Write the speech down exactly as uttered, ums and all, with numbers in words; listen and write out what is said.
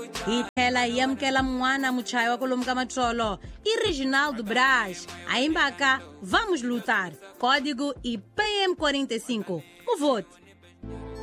hi tlhela hi amukela n'wana muchayi wa kwalomu ka matrolo i Reginaldo Braz a yimbaka Vamos Lutar, código I P M quarenta e cinco. O vote